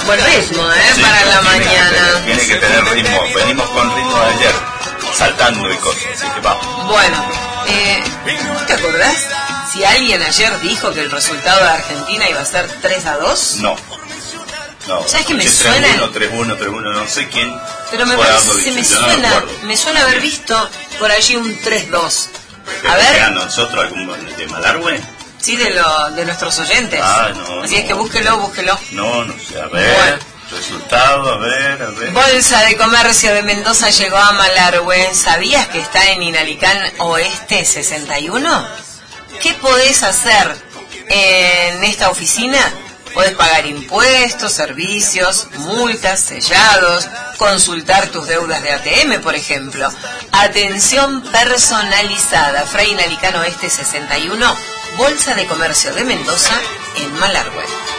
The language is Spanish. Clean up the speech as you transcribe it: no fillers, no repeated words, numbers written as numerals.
buen ritmo, Sí, para la mañana. Tiene que tener ritmo. Venimos con ritmo de ayer, saltando y cosas, así que vamos. Bueno, ¿te acordás si alguien ayer dijo que el resultado de Argentina iba a ser 3-2? No. ¿Sabes qué me escuché suena? 3-1, no sé quién. Pero me parece, me suena haber visto por allí un 3-2. A ver. ¿Nosotros algún de Malargüe? Sí, de nuestros oyentes. No. Así es que búsquelo. No sé, a ver. Bueno. Resultado, a ver. Bolsa de Comercio de Mendoza llegó a Malargüe. ¿Sabías que está en Inalicán Oeste 61? ¿Qué podés hacer en esta oficina? Podés pagar impuestos, servicios, multas, sellados, consultar tus deudas de ATM, por ejemplo. Atención personalizada. Fray Inalicán Oeste 61, Bolsa de Comercio de Mendoza, en Malargüe.